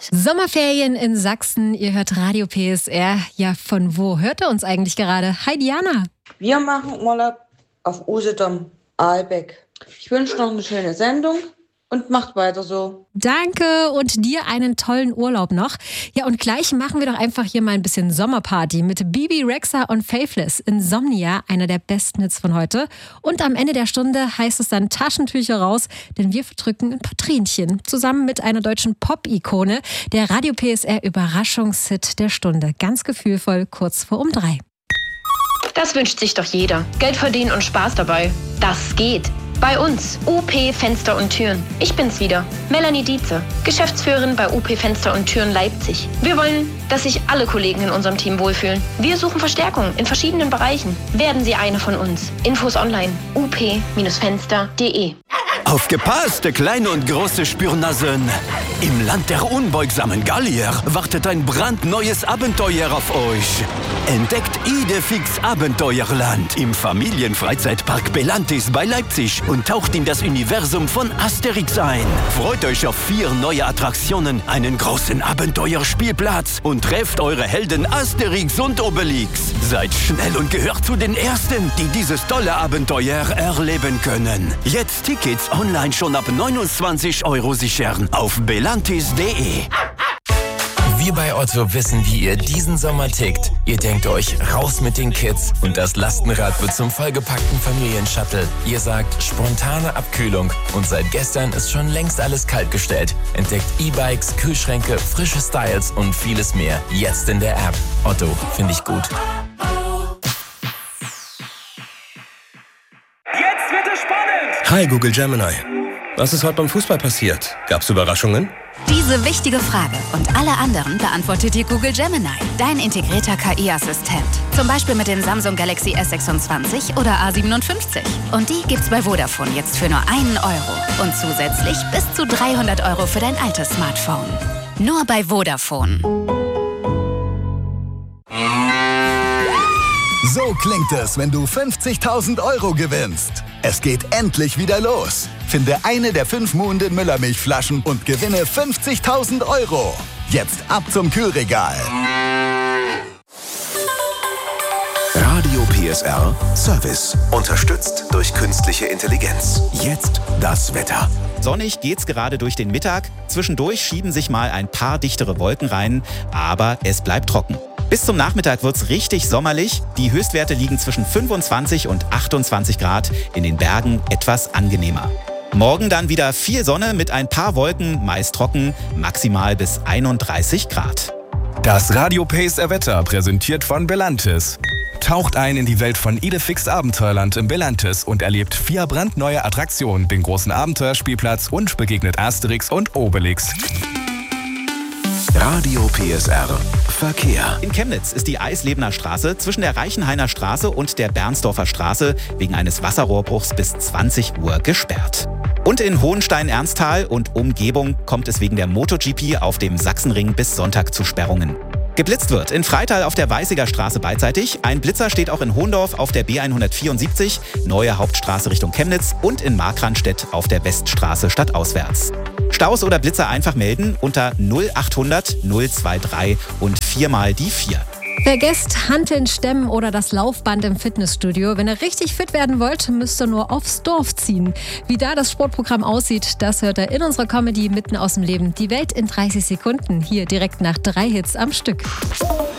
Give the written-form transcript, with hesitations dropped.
Sommerferien in Sachsen, ihr hört Radio PSR. Ja, von wo hört ihr uns eigentlich gerade? Hi Diana. Wir machen Urlaub auf Usedom, Aalbeck. Ich wünsche noch eine schöne Sendung und macht weiter so. Danke und dir einen tollen Urlaub noch. Ja, und gleich machen wir doch einfach hier mal ein bisschen Sommerparty mit Bibi Rexha und Faithless. Insomnia, einer der besten Hits von heute. Und am Ende der Stunde heißt es dann Taschentücher raus, denn wir verdrücken ein paar Tränchen. Zusammen mit einer deutschen Pop-Ikone, der Radio PSR Überraschungshit der Stunde. Ganz gefühlvoll, kurz vor um 3. Das wünscht sich doch jeder. Geld verdienen und Spaß dabei. Das geht. Bei uns, UP Fenster und Türen. Ich bin's wieder, Melanie Dietze, Geschäftsführerin bei UP Fenster und Türen Leipzig. Wir wollen, dass sich alle Kollegen in unserem Team wohlfühlen. Wir suchen Verstärkung in verschiedenen Bereichen. Werden Sie eine von uns. Infos online, up-fenster.de. Aufgepasst, kleine und große Spürnasen! Im Land der unbeugsamen Gallier wartet ein brandneues Abenteuer auf euch. Entdeckt Idefix Abenteuerland im Familienfreizeitpark Belantis bei Leipzig und taucht in das Universum von Asterix ein. Freut euch auf 4 neue Attraktionen, einen großen Abenteuerspielplatz und trefft eure Helden Asterix und Obelix. Seid schnell und gehört zu den Ersten, die dieses tolle Abenteuer erleben können. Jetzt Tickets online schon ab 29 € sichern auf belantis.de. Wir bei Otto wissen, wie ihr diesen Sommer tickt. Ihr denkt euch, raus mit den Kids und das Lastenrad wird zum vollgepackten Familienshuttle. Ihr sagt, spontane Abkühlung und seit gestern ist schon längst alles kaltgestellt. Entdeckt E-Bikes, Kühlschränke, frische Styles und vieles mehr. Jetzt in der App. Otto, finde ich gut. Jetzt wird es spannend! Hi Google Gemini. Was ist heute beim Fußball passiert? Gab's Überraschungen? Diese wichtige Frage und alle anderen beantwortet dir Google Gemini, dein integrierter KI-Assistent. Zum Beispiel mit dem Samsung Galaxy S26 oder A57. Und die gibt's bei Vodafone jetzt für nur 1 €. Und zusätzlich bis zu 300 € für dein altes Smartphone. Nur bei Vodafone. So klingt es, wenn du 50.000 € gewinnst. Es geht endlich wieder los. Finde eine der 5 Muhnden Müllermilchflaschen und gewinne 50.000 €. Jetzt ab zum Kühlregal. Radio PSR Service. Unterstützt durch künstliche Intelligenz. Jetzt das Wetter. Sonnig geht's gerade durch den Mittag. Zwischendurch schieben sich mal ein paar dichtere Wolken rein, aber es bleibt trocken. Bis zum Nachmittag wird's richtig sommerlich. Die Höchstwerte liegen zwischen 25 und 28 Grad, in den Bergen etwas angenehmer. Morgen dann wieder viel Sonne mit ein paar Wolken, meist trocken, maximal bis 31 Grad. Das Radio PSR Wetter präsentiert von Belantis. Taucht ein in die Welt von Idefix Abenteuerland im Belantis und erlebt 4 brandneue Attraktionen, den großen Abenteuerspielplatz und begegnet Asterix und Obelix. Radio PSR Verkehr. In Chemnitz ist die Eislebener Straße zwischen der Reichenhainer Straße und der Bernsdorfer Straße wegen eines Wasserrohrbruchs bis 20 Uhr gesperrt. Und in Hohenstein-Ernsthal und Umgebung kommt es wegen der MotoGP auf dem Sachsenring bis Sonntag zu Sperrungen. Geblitzt wird in Freital auf der Weißiger Straße beidseitig. Ein Blitzer steht auch in Hohndorf auf der B174, neue Hauptstraße Richtung Chemnitz und in Markranstädt auf der Weststraße stadtauswärts. Staus oder Blitzer einfach melden unter 0800 023 und 4 mal die 4. Vergesst Hanteln, Stemmen oder das Laufband im Fitnessstudio. Wenn ihr richtig fit werden wollt, müsst ihr nur aufs Dorf ziehen. Wie da das Sportprogramm aussieht, das hört ihr in unserer Comedy mitten aus dem Leben. Die Welt in 30 Sekunden. Hier direkt nach 3 Hits am Stück.